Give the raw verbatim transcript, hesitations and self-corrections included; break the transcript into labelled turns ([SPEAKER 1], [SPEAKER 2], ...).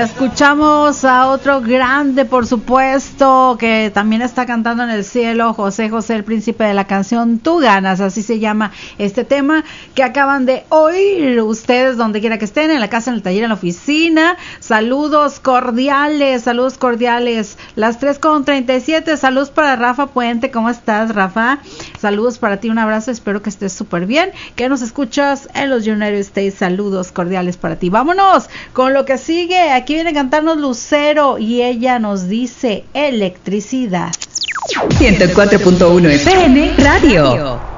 [SPEAKER 1] Escuchamos a otro grande, por supuesto, que también está cantando en el cielo, José José, el príncipe de la canción Tú Ganas, así se llama este tema que acaban de oír ustedes donde quiera que estén, en la casa, en el taller, en la oficina. Saludos cordiales, saludos cordiales, las tres con treinta y siete, saludos para Rafa Puente. ¿Cómo estás, Rafa? Saludos para ti, un abrazo, espero que estés súper bien, que nos escuchas en los United States, saludos cordiales para ti. Vámonos con lo que sigue. Aquí viene a cantarnos Lucero y ella nos dice Electricidad.
[SPEAKER 2] ciento cuatro punto uno F M Radio.